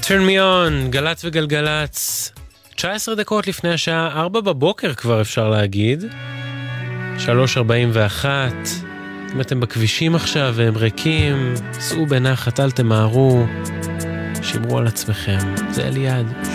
Turn me on, גלץ וגלגלץ, 19 דקות לפני השעה 4 בבוקר כבר אפשר להגיד, 3:41, אם אתם בכבישים עכשיו והם ריקים, סעו בנחת, אל תמהרו, שמרו על עצמכם, זה אליעד.